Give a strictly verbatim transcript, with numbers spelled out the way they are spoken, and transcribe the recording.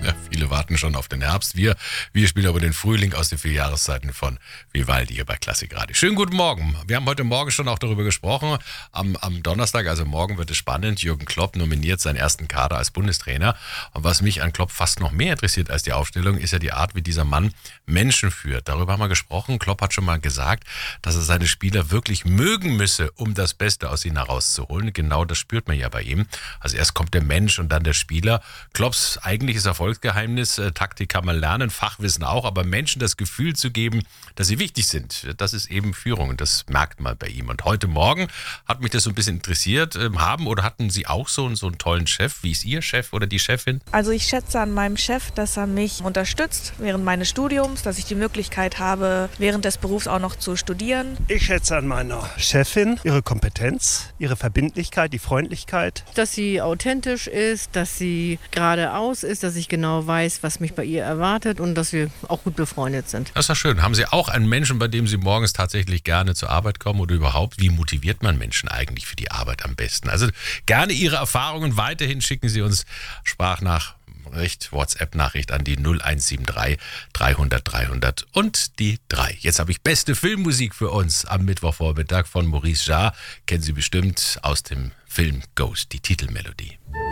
Ja, viele warten schon auf den Herbst. Wir, wir spielen aber den Frühling aus den vier Jahreszeiten von Vivaldi hier bei Klassik Radio. Schönen guten Morgen. Wir haben heute Morgen schon auch darüber gesprochen. Am, am Donnerstag, also morgen, wird es spannend. Jürgen Klopp nominiert seinen ersten Kader als Bundestrainer. Und was mich an Klopp fast noch mehr interessiert als die Aufstellung, ist ja die Art, wie dieser Mann Menschen führt. Darüber haben wir gesprochen. Klopp hat schon mal gesagt, dass er seine Spieler wirklich mögen müsse, um das Beste aus ihnen herauszuholen. Genau das spürt man ja bei ihm. Also erst kommt der Mensch und dann der Spieler. Klopps eigentliches Erfolgsgeheimnis, äh, Taktik kann man lernen, Fachwissen auch, aber Menschen das Gefühl zu geben, dass sie wichtig sind, das ist eben Führung und das merkt man bei ihm. Und heute Morgen hat mich das so ein bisschen interessiert. Ähm, haben oder hatten Sie auch so, so einen tollen Chef? Wie ist Ihr Chef oder die Chefin? Also ich schätze an meinem Chef, dass er mich unterstützt während meines Studiums, dass ich die Möglichkeit habe, während des Berufs auch noch zu studieren. Ich schätze an meiner Chefin ihre Kompetenz, ihre Verbindlichkeit, die Freundlichkeit. Dass sie authentisch ist, dass sie geradeaus ist, dass ich genau weiß, was mich bei ihr erwartet und dass wir auch gut befreundet sind. Das ist ja schön. Haben Sie auch einen Menschen, bei dem Sie morgens tatsächlich gerne zur Arbeit kommen oder überhaupt? Wie motiviert man Menschen eigentlich für die Arbeit am besten? Also gerne Ihre Erfahrungen weiterhin schicken Sie uns Sprachnachricht, WhatsApp-Nachricht an die null eins sieben drei dreihundert dreihundert und die drei. Jetzt habe ich beste Filmmusik für uns am Mittwochvormittag von Maurice Jarre. Kennen Sie bestimmt aus dem Film Ghost, die Titelmelodie.